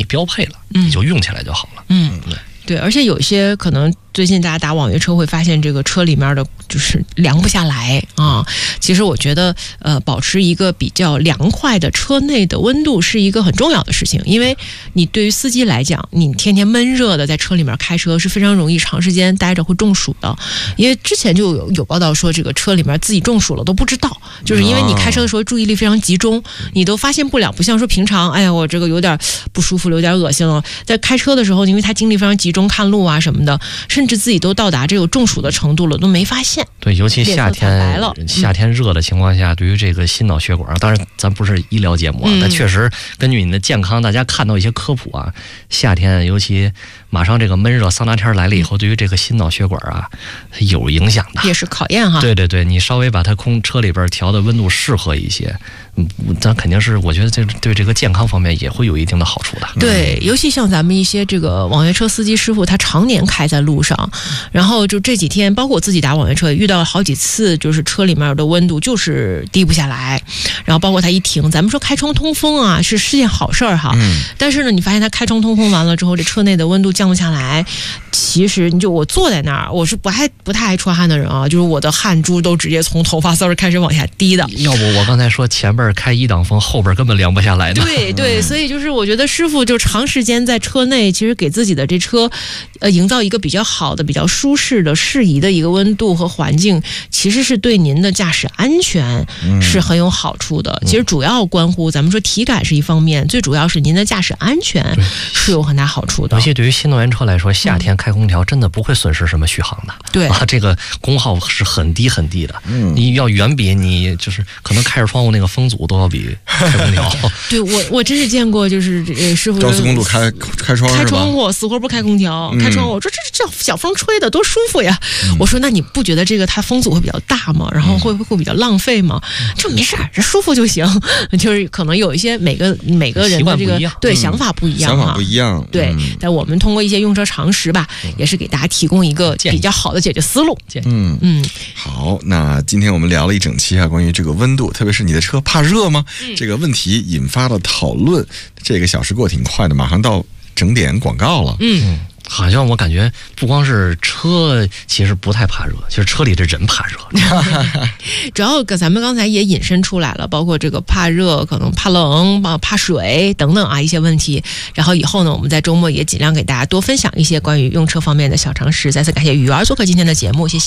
你标配了，你就用起来就好了。 对，而且有一些可能最近大家打网约车会发现这个车里面的就是凉不下来啊。其实我觉得保持一个比较凉快的车内的温度是一个很重要的事情，因为你对于司机来讲，你天天闷热的在车里面开车是非常容易长时间待着会中暑的。因为之前就有报道说这个车里面自己中暑了都不知道，就是因为你开车的时候注意力非常集中，你都发现不了，不像说平常哎呀我这个有点不舒服有点恶心了，在开车的时候因为他精力非常集中看路啊什么的，甚至自己都到达这个中暑的程度了都没发现。 对，尤其夏天热的情况下，对于这个心脑血管，当然咱不是医疗节目啊，但确实根据你的健康，大家看到一些科普啊，夏天尤其马上这个闷热桑拿天来了以后，对于这个心脑血管啊有影响的， 也是考验哈。 对对对，你稍微把它车里边调的温度适合一些，咱肯定是我觉得这对这个健康方面也会有一定的好处的。 对，尤其像咱们一些这个网约车司机师傅，他常年开在路上，然后就这几天，包括我自己打网约车也遇到了好几次，就是车里面的温度就是低不下来，然后包括他一停，咱们说开窗通风啊是件好事儿哈，但是呢，你发现他开窗通风完了之后，这车内的温度降不下来，其实我坐在那儿，我是不太爱出汗的人啊，就是我的汗珠都直接从头发丝开始往下滴的。 要不我刚才说前边开1档风，后边根本凉不下来的。 对对，所以就是我觉得师傅就长时间在车内，其实给自己的这车营造一个比较好的、比较舒适的、适宜的一个温度和环境，其实是对您的驾驶安全是很有好处的。其实主要关乎咱们说体感是一方面，最主要是您的驾驶安全是有很大好处的。 尤其对于新能源车来说，夏天开空调真的不会损失什么续航的。 对啊，这个功耗是很低很低的。你要远比你就是可能开着窗户那个风阻都要比开空调。 对，我真是见过，就是师傅高速公路开窗户，死活不开空调，开窗户。我说这小风吹的多舒服呀。我说那你不觉得这个它风阻会比较大吗？然后会比较浪费吗？这没事儿，这舒服就行。就是可能有一些每个人的这个对想法不一样， 想法不一样。 对，但我们通过一些用车常识吧，也是给大家提供一个比较好的解决思路。 好，那今天我们聊了一整期啊，关于这个温度，特别是你的车怕热吗？这个问题引发了讨论。这个小时过挺快的，马上到整点广告了。 好像我感觉不光是车其实不太怕热，其实车里这人怕热。 主要咱们刚才也引申出来了，包括这个怕热、可能怕冷、怕水等等啊一些问题。然后以后呢，我们在周末也尽量给大家多分享一些关于用车方面的小常识。再次感谢雨儿做客今天的节目，谢谢。